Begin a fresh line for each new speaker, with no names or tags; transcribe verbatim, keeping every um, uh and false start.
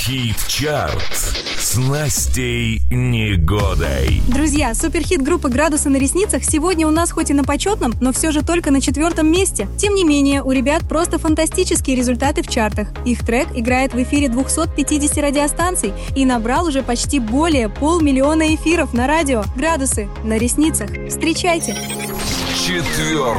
Хит-чарт с Настей Негодой.
Друзья, суперхит группы «Градусы на ресницах» сегодня у нас хоть и на почетном, но все же только на четвертом месте. Тем не менее, у ребят просто фантастические результаты в чартах. Их трек играет в эфире двести пятьдесят радиостанций и набрал уже почти более полмиллиона эфиров на радио. «Градусы на ресницах». Встречайте!
Четвертое